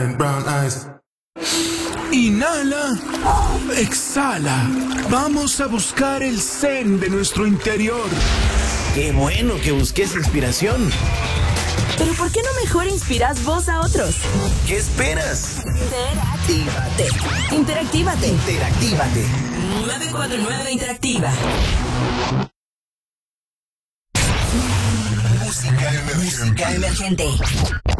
Brown eyes. Inhala, exhala. Vamos a buscar el zen de nuestro interior. Qué bueno que busques inspiración. Pero ¿por qué no mejor inspiras vos a otros? ¿Qué esperas? Interactívate. 949 Interactiva. Música emergente.